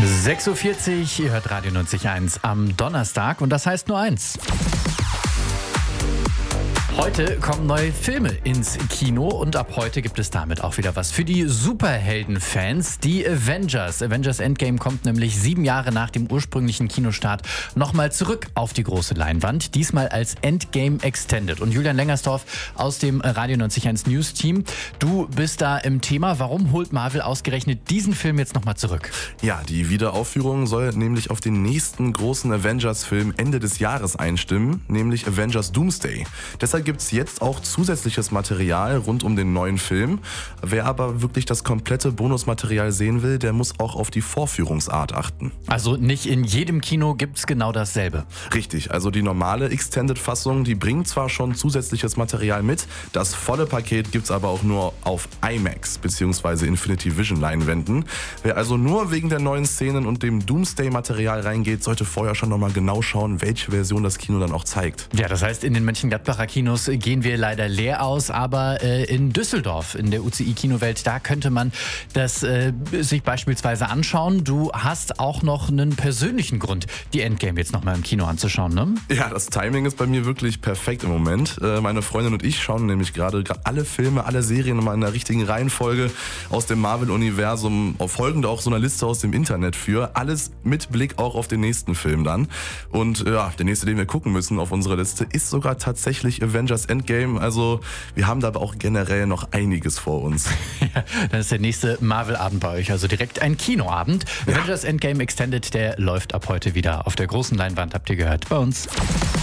6:40 Uhr, ihr hört Radio 90.1 am Donnerstag und das heißt nur eins. Heute kommen neue Filme ins Kino und ab heute gibt es damit auch wieder was für die Superhelden-Fans. Die Avengers. Avengers Endgame kommt nämlich 7 Jahre nach dem ursprünglichen Kinostart nochmal zurück auf die große Leinwand. Diesmal als Endgame Extended. Und Julian Lengersdorf aus dem Radio 90.1 News Team. Du bist da im Thema. Warum holt Marvel ausgerechnet diesen Film jetzt nochmal zurück? Ja, die Wiederaufführung soll nämlich auf den nächsten großen Avengers-Film Ende des Jahres einstimmen, nämlich Avengers Doomsday. Deshalb gibt es jetzt auch zusätzliches Material rund um den neuen Film. Wer aber wirklich das komplette Bonusmaterial sehen will, der muss auch auf die Vorführungsart achten. Also nicht in jedem Kino gibt es genau dasselbe. Richtig, also die normale Extended-Fassung, die bringt zwar schon zusätzliches Material mit, das volle Paket gibt es aber auch nur auf IMAX bzw. Infinity Vision Leinwänden. Wer also nur wegen der neuen Szenen und dem Doomsday-Material reingeht, sollte vorher schon nochmal genau schauen, welche Version das Kino dann auch zeigt. Ja, das heißt, in den Mönchengladbacher Kinos gehen wir leider leer aus, aber in Düsseldorf, in der UCI-Kinowelt, da könnte man das sich beispielsweise anschauen. Du hast auch noch einen persönlichen Grund, die Endgame jetzt nochmal im Kino anzuschauen, ne? Ja, das Timing ist bei mir wirklich perfekt im Moment. Meine Freundin und ich schauen nämlich gerade alle Filme, alle Serien nochmal in der richtigen Reihenfolge aus dem Marvel-Universum, folgend auch so einer Liste aus dem Internet für. Alles mit Blick auch auf den nächsten Film dann. Und ja, der nächste, den wir gucken müssen auf unserer Liste, ist sogar tatsächlich Avengers Endgame. Also wir haben da aber auch generell noch einiges vor uns. Ja, dann ist der nächste Marvel-Abend bei euch, also direkt ein Kinoabend. Ja. Avengers Endgame Extended, der läuft ab heute wieder auf der großen Leinwand, habt ihr gehört, bei uns.